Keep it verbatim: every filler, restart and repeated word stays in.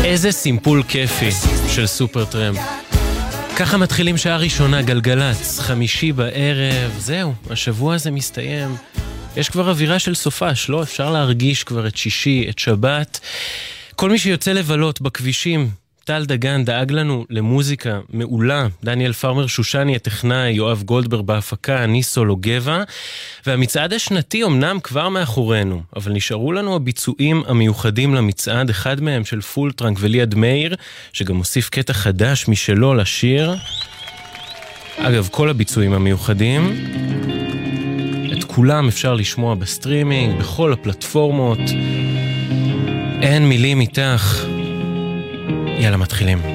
איזה סימפול כיפי של סופר טרמפ. ככה מתחילים שעה ראשונה, גלגלץ, חמישי בערב, זהו, השבוע הזה מסתיים. יש כבר אווירה של סופש, לא? אפשר להרגיש כבר את שישי, את שבת. כל מי שיוצא לבלות בכבישים, טל דגן דאג לנו למוזיקה מעולה, דניאל פרמר שושני הטכנאי, יואב גולדברג בהפקה, ניסו לוגבה, והמצעד השנתי אמנם כבר מאחורינו, אבל נשארו לנו הביצועים המיוחדים למצעד, אחד מהם של פולטרנק וליעד מאיר, שגם מוסיף קטע חדש משלו לשיר. אגב, כל הביצועים המיוחדים, את כולם אפשר לשמוע בסטרימינג, בכל הפלטפורמות. אין מילים איתך. יאללה, מתחילים.